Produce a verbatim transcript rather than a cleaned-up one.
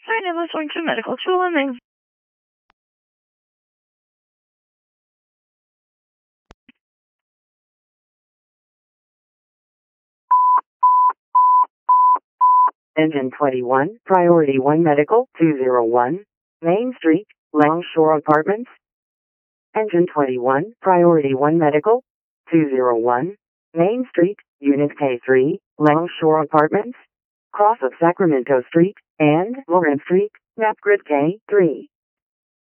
Sorry, Nicholas Wellington Medical. two one nine. Engine twenty-one, Priority one Medical, two oh one, Main Street, Longshore Apartments. Engine twenty-one, Priority one Medical, two oh one, Main Street, Unit K three, Longshore Apartments, cross of Sacramento Street, and Lawrence Street, map grid K three.